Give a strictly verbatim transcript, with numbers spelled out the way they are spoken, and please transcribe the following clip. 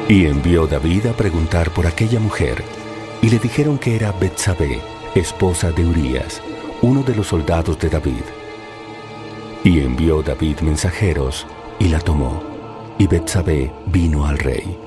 Y envió David a preguntar por aquella mujer, y le dijeron que era Betsabé, esposa de Urías, uno de los soldados de David. Y envió David mensajeros, y la tomó, y Betsabé vino al rey.